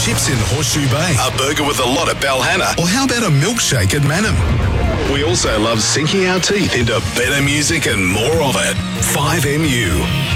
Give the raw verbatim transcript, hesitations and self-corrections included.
chips in Horseshoe Bay? A burger with a lot of Balhana. Or how about a milkshake at Manham? We also love sinking our teeth into better music and more of it. five M U.